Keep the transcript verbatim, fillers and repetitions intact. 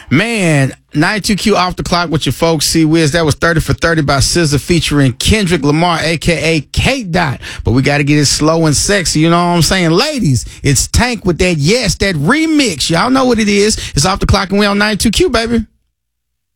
Man, ninety-two Q off the clock with your folks. C Wiz. That was thirty for thirty by S Z A featuring Kendrick Lamar, a k a. K-Dot. But we got to get it slow and sexy. You know what I'm saying? Ladies, it's Tank with that Yes, that remix. Y'all know what it is. It's off the clock and we on ninety-two Q, baby.